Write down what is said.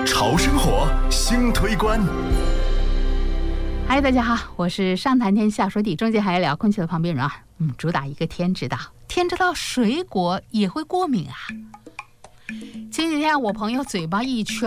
潮生活新推关。 嗨，大家好，我是上谈天下说地，中间还要聊空气的旁边人啊。主打一个天知道，天知道水果也会过敏啊。前几天我朋友嘴巴一圈